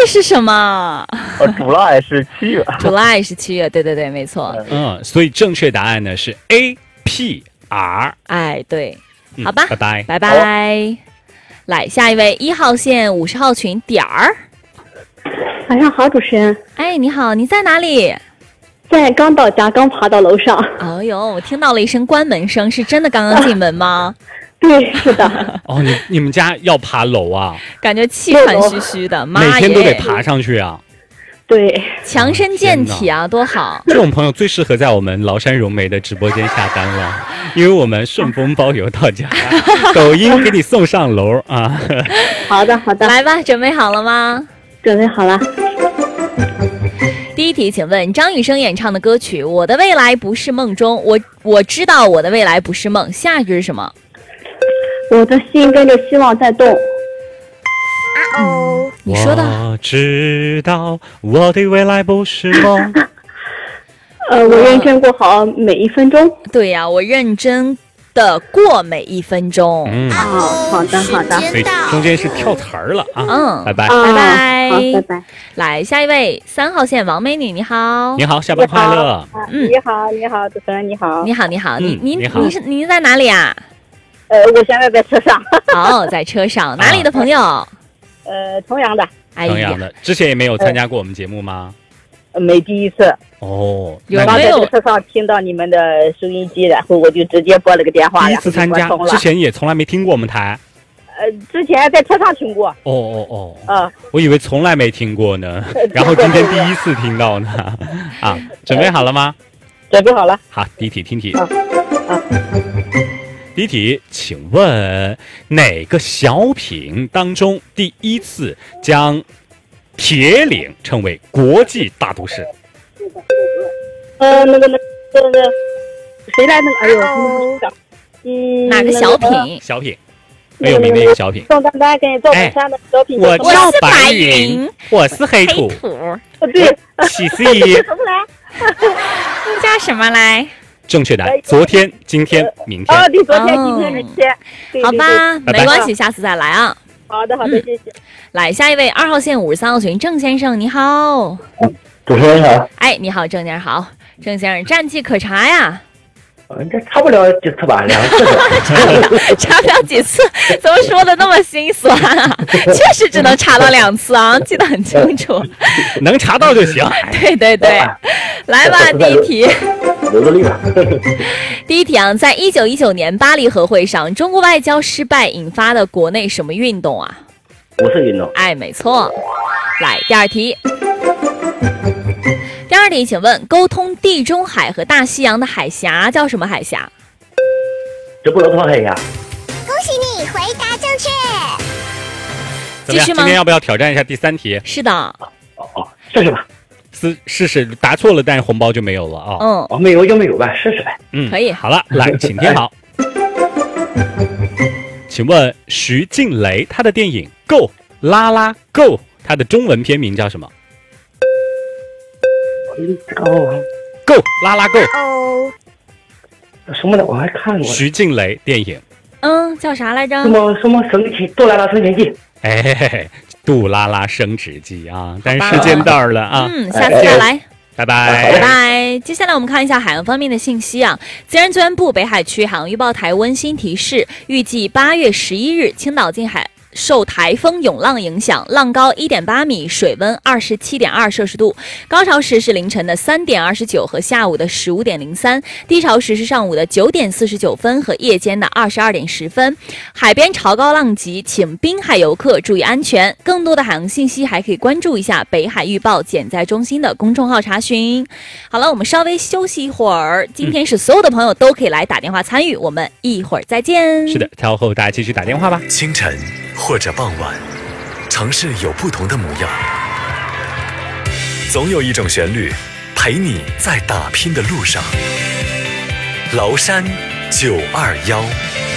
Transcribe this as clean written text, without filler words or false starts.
是什么 ？July 是7月。 July 是7月，对对对，没错。 所以正确答案呢是 APR。 哎，对，好吧， 拜拜， 拜拜。来，下一位1号线50号群点儿。 晚上好，主持人。 哎，你好，你在哪里？ 现在刚到家，刚爬到楼上。 哎呦，我听到了一声关门声，是真的刚刚进门吗？ 对，是的。 哦，你们家要爬楼啊？ 感觉气喘吁吁的，妈耶！ 每天都得爬上去啊。 对， 强身健体啊，多好！ 这种朋友最适合在我们崂山融媒的直播间下单了，因为我们顺丰包邮到家，抖音给你送上楼啊！ 好的，好的， 来吧，准备好了吗？ 准备好了。 第一题，请问张雨生演唱的歌曲《我的未来不是梦中》，我知道我的未来不是梦，下一句是什么？ 我的心跟着希望在动。 你说的。 我知道我的未来不是梦。 我认真过好每一分钟。 对呀，我认真的过每一分钟。 好的，好的。 所以中间是跳词儿了啊。拜拜， 拜拜， 好，拜拜。 来，下一位3号线王美女，你好。 你好，下班快乐。 你好，你好，主持人你好。 你好，你好，你在哪里啊？ 我现在在车上。 哦，在车上，哪里的朋友？ 同阳的。 同阳的，之前也没有参加过我们节目吗？ 没第一次。 哦， 有没有在车上听到你们的收音机，然后我就直接拨了个电话。 第一次参加，之前也从来没听过我们台。 之前在车上听过。 我以为从来没听过呢，然后今天第一次听到呢。准备好了吗？ 准备好了。 好，第一题听题。第一题，请问哪个小品当中第一次将铁岭称为国际大都市？ 那个谁来那个？哎呦， 哪个小品？ 小品，很有名的一个小品。 宋丹丹跟赵本山的小品。 我叫白云，我是黑土。 对， 喜事一。 什么来？ 你叫什么来？ 正确答案，昨天、今天、明天。 对，昨天、今天、明天。 好吧，没关系，下次再来啊。 好的，好的，谢谢。 来，下一位2号线53号群郑先生，你好。 主持人好。 哎，你好，郑先生好。郑先生战绩可查呀？ 这差不了几次吧，2次。 查不了几次，怎么说的那么心酸啊？确实只能查到2次啊，记得很清楚。 能查到就行。 对对对，来吧，第一题。 留着力吧。 第一题啊，在1919年巴黎和会上，中国外交失败引发的国内什么运动啊？ 五四运动。 哎，没错。来，第二题。第二题，请问沟通地中海和大西洋的海峡叫什么海峡？ 直布罗陀海峡。 恭喜你回答正确。 继续吗？ 今天要不要挑战一下第3题？ 是的。 试试吧。 试试，答错了，但是红包就没有了啊。 没有就没有吧，试试呗。 可以。 好了，来，请听好。请问徐静蕾她的电影《Go 拉拉 Go》，它的中文片名叫什么？Go 拉拉 Go。 什么的我还看过。 徐静蕾电影。 叫啥来着？ 什么升级杜拉拉升级记。 哎，杜拉拉升职记啊！但是时间到了啊。 下次再来。 拜拜， 拜拜。接下来我们看一下海洋方面的信息啊。自然资源部北海区海洋预报台温馨提示，预计8月11日，青岛近海受台风涌浪影响，浪高1.8米，水温27.2摄氏度，高潮时是凌晨的3点29和下午的15点03，低潮时是上午的9点49分和夜间的22点10分。海边潮高浪急，请滨海游客注意安全。更多的海洋信息还可以关注一下北海预报减灾中心的公众号查询。好了，我们稍微休息一会儿。今天是所有的朋友都可以来打电话参与，我们一会儿再见。 是的，稍后大家继续打电话吧。 清晨或者傍晚，城市有不同的模样，总有一种旋律陪你在打拼的路上。崂山921。